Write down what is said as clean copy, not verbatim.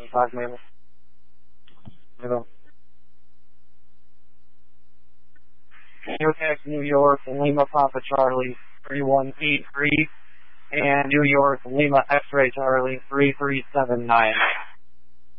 5 Mabel. Mabel. Neotex, New York, Lima Papa Charlie 3183, and New York, Lima X-Ray Charlie 3379.